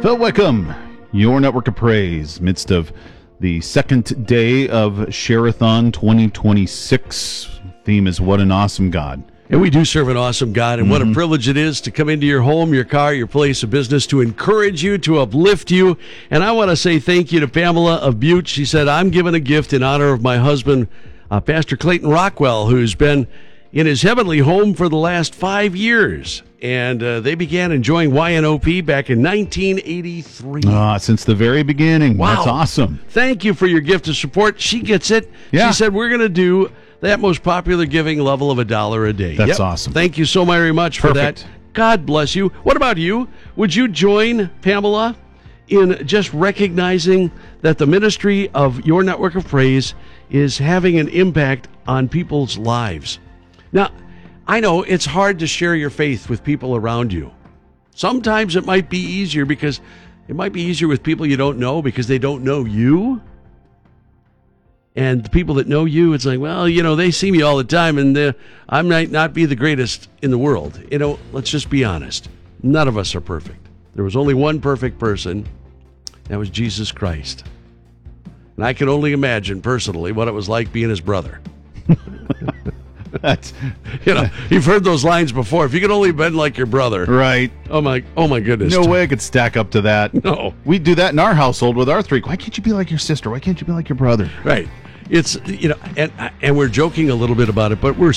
Phil Wickham, your network of praise, midst of the second day of Share-a-thon 2026. Theme is What an Awesome God. And we do serve an awesome God, and what a privilege it is to come into your home, your car, your place of business, to encourage you, to uplift you. And I want to say thank you to Pamela of Butte. She said, I'm giving a gift in honor of my husband, Pastor Clayton Rockwell, who's been in his heavenly home for the last 5 years. And they began enjoying YNOP back in 1983. Since the very beginning. Wow. That's awesome. Thank you for your gift of support. She gets it. Yeah. She said, we're going to do that most popular giving level of $1 a day. That's awesome. Thank you so very much for that. God bless you. What about you? Would you join Pamela in just recognizing that the ministry of your network of praise is having an impact on people's lives? Now, I know it's hard to share your faith with people around you. Sometimes it might be easier because it might be easier with people you don't know because they don't know you. And the people that know you, it's like, well, they see me all the time, and I might not be the greatest in the world. Let's just be honest. None of us are perfect. There was only one perfect person. That was Jesus Christ. And I can only imagine personally what it was like being his brother. You've heard those lines before. If you could only bend like your brother. Right. Oh my goodness. No way I could stack up to that. No. We do that in our household with our three. Why can't you be like your sister? Why can't you be like your brother? Right. It's, and we're joking a little bit about it, but we're